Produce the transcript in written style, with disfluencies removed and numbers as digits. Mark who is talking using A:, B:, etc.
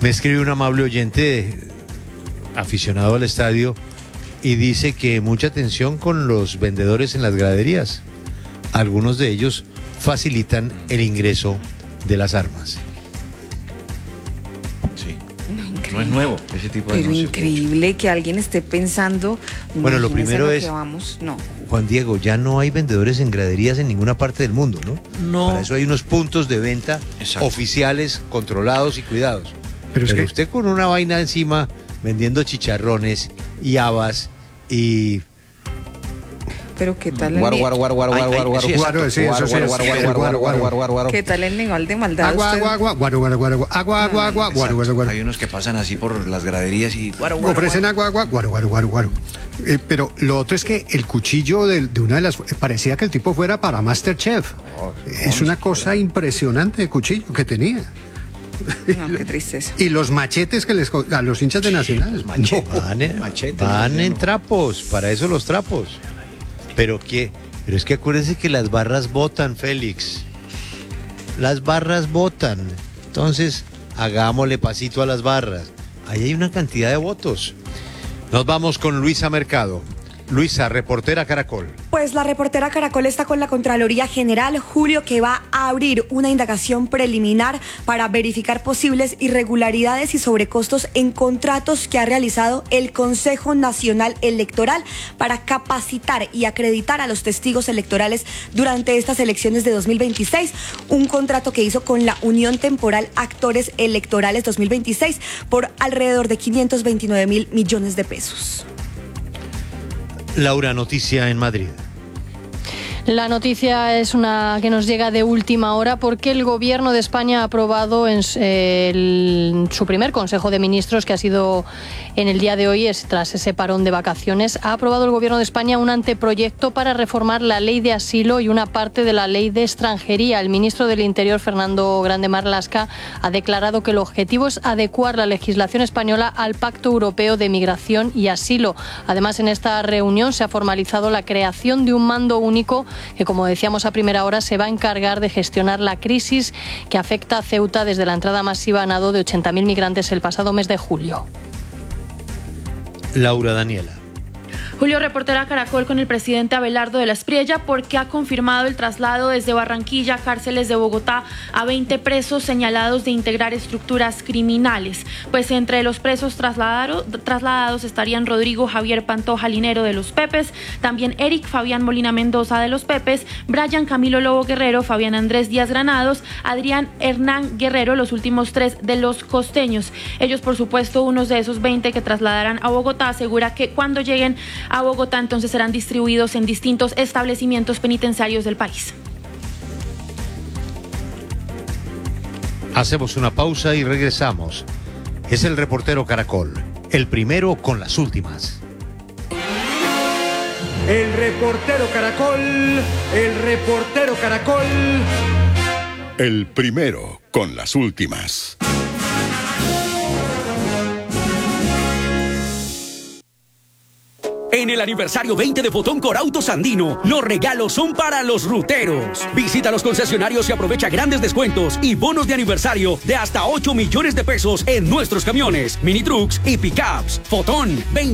A: Me escribe un amable oyente aficionado al estadio y dice que mucha atención con los vendedores en las graderías. Algunos de ellos facilitan el ingreso de las armas.
B: Sí. No es nuevo ese tipo de
C: Pero
B: anuncio.
C: increíble que alguien esté pensando.
A: Bueno, lo
C: imagínese
A: primero
C: lo
A: es-
C: que vamos. No.
A: Juan Diego, ya no hay vendedores en graderías en ninguna parte del mundo, ¿no?
B: No.
A: Para eso hay unos puntos de venta
B: Exacto.
A: oficiales, controlados y cuidados.
D: Pero es que
A: usted con una vaina encima vendiendo chicharrones y habas y...
C: Pero qué tal
B: Guaro, guaro, guaro, guaro, guaro, guaro,
D: sí,
B: guaro,
D: sí, eso sí,
B: guaro, guaro,
D: sí,
B: guaro, guaro, guaro, guaro, guaro.
C: ¿Qué tal el nivel de maldad?
D: agua,
C: usted?
D: agua, agua, guaro, guaro, guaro, agua, agua, agua, guaro, guaro, guaro.
B: Hay unos que pasan así por las graderías y guaro, guaro,
D: Ofrecen agua, agua, guaro, guaro, guaro, guaro. Pero lo otro es que el cuchillo de una de las... Parecía que el tipo fuera para MasterChef. Es una cosa impresionante de cuchillo que tenía.
C: No, qué tristeza.
D: Y los machetes que a los hinchas de Nacional.
A: Van en trapos, para eso los trapos. Pero es que acuérdense que las barras botan, Félix. Las barras botan. Entonces, hagámosle pasito a las barras. Ahí hay una cantidad de votos. Nos vamos con Luisa Mercado. Luisa, reportera Caracol.
E: Pues la reportera Caracol está con la Contraloría General, Julio, que va a abrir una indagación preliminar para verificar posibles irregularidades y sobrecostos en contratos que ha realizado el Consejo Nacional Electoral para capacitar y acreditar a los testigos electorales durante estas elecciones de 2026. Un contrato que hizo con la Unión Temporal Actores Electorales 2026 por alrededor de 529.000 millones de pesos.
A: Laura, noticia en Madrid.
F: La noticia es una que nos llega de última hora porque el Gobierno de España ha aprobado en su primer Consejo de Ministros, que ha sido en el día de hoy, tras ese parón de vacaciones, ha aprobado el Gobierno de España un anteproyecto para reformar la ley de asilo y una parte de la ley de extranjería. El ministro del Interior, Fernando Grande Marlaska, ha declarado que el objetivo es adecuar la legislación española al Pacto Europeo de Migración y Asilo. Además, en esta reunión se ha formalizado la creación de un mando único que, como decíamos a primera hora, se va a encargar de gestionar la crisis que afecta a Ceuta desde la entrada masiva a nado de 80.000 migrantes el pasado mes de julio.
A: Laura Daniela.
G: Julio, reportera Caracol con el presidente Abelardo de la Espriella, porque ha confirmado el traslado desde Barranquilla a cárceles de Bogotá a 20 presos señalados de integrar estructuras criminales. Pues entre los presos trasladados estarían Rodrigo Javier Pantoja Linero de los Pepes, también Eric Fabián Molina Mendoza de los Pepes, Brian Camilo Lobo Guerrero, Fabián Andrés Díaz Granados, Adrián Hernán Guerrero, los últimos 3 de los costeños. Ellos, por supuesto, unos de esos 20 que trasladarán a Bogotá, asegura que cuando lleguen a Bogotá entonces serán distribuidos en distintos establecimientos penitenciarios del país.
A: Hacemos una pausa y regresamos. Es el reportero Caracol, el primero con las últimas.
H: El reportero Caracol, el reportero Caracol.
I: El primero con las últimas.
J: En el aniversario 20 de Fotoncor Autos Andino, los regalos son para los ruteros. Visita los concesionarios y aprovecha grandes descuentos y bonos de aniversario de hasta 8 millones de pesos en nuestros camiones, mini trucks y pickups. Fotón 20.